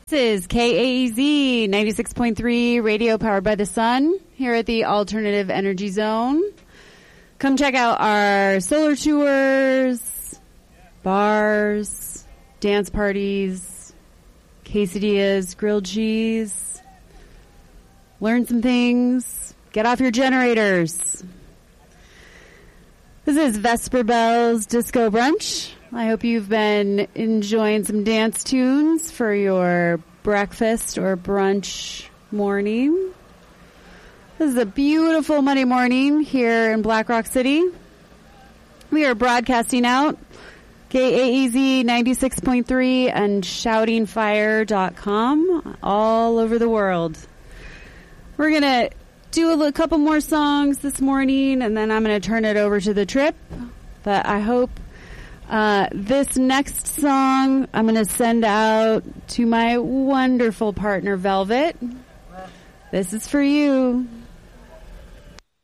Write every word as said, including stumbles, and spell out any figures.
This is K A E Z ninety-six point three radio powered by the sun here at the Alternative Energy Zone. Come check out our solar tours, bars, dance parties, quesadillas, grilled cheese. Learn some things. Get off your generators. This is Vesper Bells Disco Brunch. I hope you've been enjoying some dance tunes for your breakfast or brunch morning. This is a beautiful Monday morning here in Black Rock City. We are broadcasting out K A E Z ninety-six point three and shouting fire dot com all over the world. We're going to do a little, couple more songs this morning, and then I'm going to turn it over to the trip. But I hope uh, this next song I'm going to send out to my wonderful partner, Velvet. This is for you.